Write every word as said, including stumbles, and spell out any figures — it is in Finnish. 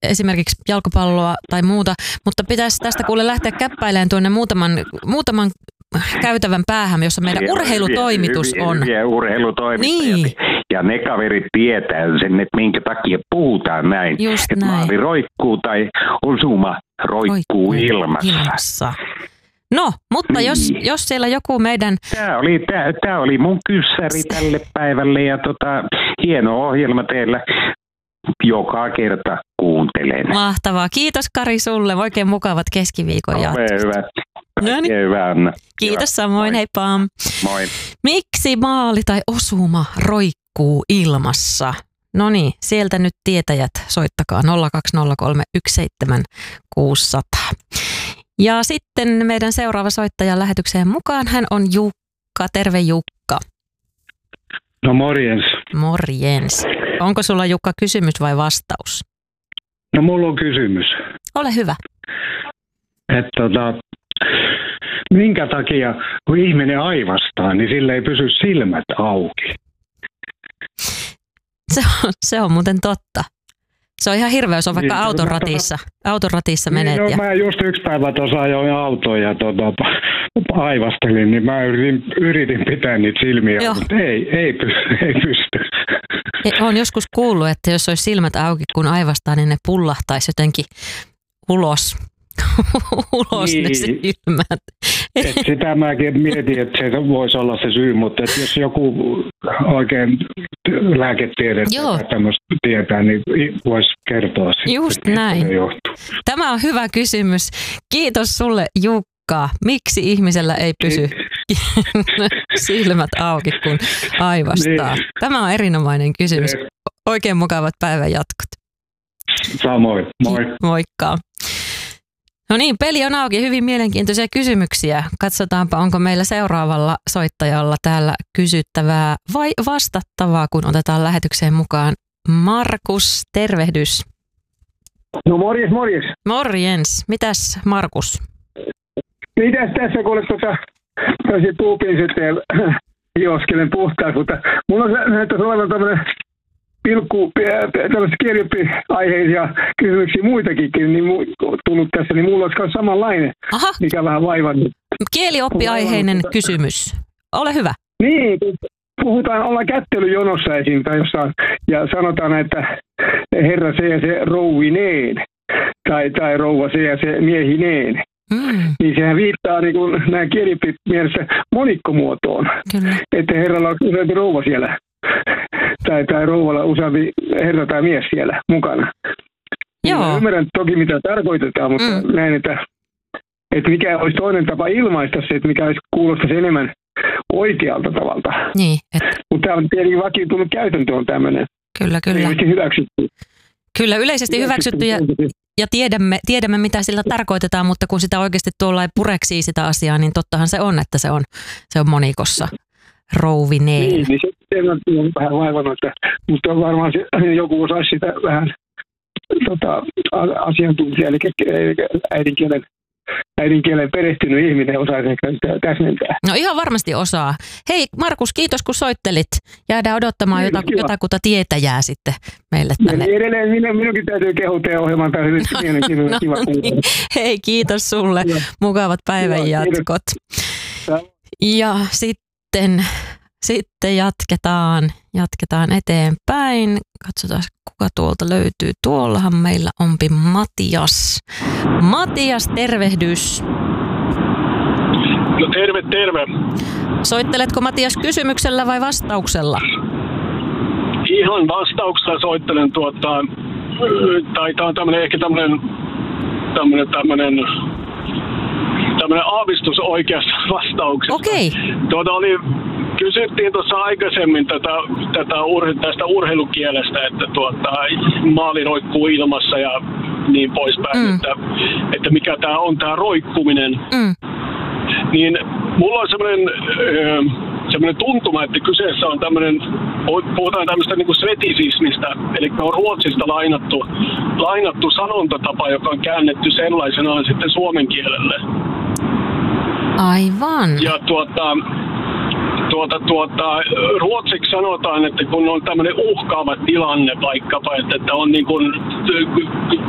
esimerkiksi jalkapalloa tai muuta, mutta pitäisi tästä kuule lähteä käppäilemään tuonne muutaman, muutaman käytävän päähän, jossa meidän Siellä urheilutoimitus hyviä, on. Hyviä urheilutoimittajia. Niin. Ja ne kaverit tietää sen, että minkä takia puhutaan näin. Just että näin. maali roikkuu tai osuma roikkuu, roikkuu ilmassa. ilmassa. No, mutta niin. jos, jos siellä joku meidän... Tämä oli, tämä, tämä oli mun kyssäri tälle päivälle ja tota, hieno ohjelma teillä. Joka kerta kuuntelen. Mahtavaa. Kiitos Kari sulle. Oikein mukavat keskiviikon jatkot. Ole hyvä. No niin. Hyvä, Anna. Kiitos Hyvä. samoin. Moi. Heippa. Moi. Miksi maali tai osuma roikkuu ilmassa? No niin, sieltä nyt tietäjät soittakaa nolla kaksi nolla kolme yksi seitsemän kuusi nolla nolla. Ja sitten meidän seuraava soittaja lähetykseen mukaan, hän on Jukka. Terve Jukka. No morjens. Morjens. Onko sulla Jukka kysymys vai vastaus? No mulla on kysymys. Ole hyvä. Että tota, minkä takia kun ihminen aivastaa, niin sillä ei pysy silmät auki? Se on, se on muuten totta. Se on ihan hirveä, jos on vaikka niin, auton ratissa. Auton ratissa niin, menet. no, ja... mä just yksi päivä tuossa ajoin autoon ja tota, aivastelin, niin mä yritin, yritin pitää niitä silmiä, Joo. mutta ei, ei, pysty, ei pysty. Olen joskus kuullut, että jos olisi silmät auki, kun aivastaa, niin ne pullahtaisi jotenkin ulos. ulos niin. ne silmät. Et sitä mäkin mietin, että se voisi olla se syy, mutta et jos joku oikein lääketiedettä tai tämmöistä tietää, niin voisi kertoa sitten. Just näin. Tämä on hyvä kysymys. Kiitos sulle Jukka. Miksi ihmisellä ei pysy silmät auki, kun aivastaa? Niin. Tämä on erinomainen kysymys. Oikein mukavat päivän jatkot. Samoin. Moi. Moikka. No niin, peli on auki. Hyvin mielenkiintoisia kysymyksiä. Katsotaanpa, onko meillä seuraavalla soittajalla täällä kysyttävää vai vastattavaa, kun otetaan lähetykseen mukaan. Markus, tervehdys. No morjes, morjes. Morjens. Mitäs Markus? Mitäs tässä, kun olet tuota, täysin puupin sitten hioskelen puhtaasti, mutta mulla on näyttäisi olevan tämmöinen pilkku, tämmöisiä kielioppiaiheisia kysymyksiä muitakin, niin tullut tässä, niin mulla olisi myös samanlainen, Aha. mikä vähän vaivannut. Kielioppiaiheinen kysymys. Ole hyvä. Niin, puhutaan, ollaan kättelyjonossa esim. Tai jossain, ja sanotaan, että herra se ja se rouvineen, tai, tai rouva se ja se miehineen. Mm. Niin sehän viittaa niin kuin näin kielioppi-mielessä monikkomuotoon. Kyllä. Että herralla on useampi rouva siellä. Tai, tai rouvalla useampi herra tai mies siellä mukana. Joo. Ymmärrän toki mitä tarkoitetaan, mutta mm. näin, että, että mikä olisi toinen tapa ilmaista se, että mikä olisi kuulostaisi enemmän oikealta tavalta. Niin, et... Mutta tämä on tietenkin vakiintunut käytäntö on tämmöinen. Kyllä, kyllä. Hyväksytty. Kyllä, yleisesti hyväksytty ja, ja tiedämme, tiedämme, mitä sillä tarkoitetaan, mutta kun sitä oikeasti tuolla ei pureksii sitä asiaa, niin tottahan se on, että se on, se on monikossa. Rouvineen. Niin, niin se on vähän vaivannut, mutta varmaan se, joku osaisi sitä vähän tota, asiantuntija, eli äidinkielen, äidinkielen perehtynyt ihminen osaisi ehkä sitä täsmentää. No ihan varmasti osaa. Hei Markus, kiitos kun soittelit. Jäädään odottamaan niin, jota, jotakuta tietäjää sitten meille tänne. Ja edelleen minun, minunkin täytyy kehua teidän ohjelman päälle. No, no, kiva no niin. Hei, kiitos sulle. Ja. Mukavat päivän ja, jatkot. Ja, ja sitten... Sitten jatketaan, jatketaan eteenpäin. Katsotaan, kuka tuolta löytyy. Tuollahan meillä onpi Matias. Matias, tervehdys. No terve, terve. Soitteletko Matias kysymyksellä vai vastauksella? Ihan vastauksella soittelen tuota, tai tämä on tämmöinen ehkä tämmöinen, tämmöinen, tämmöinen, tämmöinen aavistus oikeasta vastauksesta. Okei. Okay. Tuota oli... Kysyttiin tuossa aikaisemmin tätä, tätä ur, tästä urheilukielestä, että tuota, maali roikkuu ilmassa ja niin poispäin, mm. että, että mikä tämä on tämä roikkuminen. Mm. Niin mulla on semmoinen, semmoinen tuntuma, että kyseessä on tämmöinen, puhutaan tämmöistä niin kuin svetisismistä, eli on Ruotsista lainattu, lainattu sanontatapa, joka on käännetty sellaisenaan sitten suomen kielelle. Aivan. Ja tuota... Tuota, tuota, ruotsiksi sanotaan, että kun on tämmöinen uhkaava tilanne vaikkapa, että, että on niin kuin